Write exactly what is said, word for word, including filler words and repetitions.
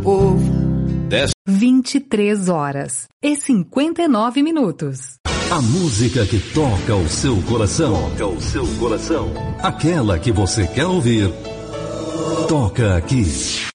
vinte e três horas e cinquenta e nove minutos. A música que toca o seu coração. Toca o seu coração. Aquela que você quer ouvir. Toca aqui.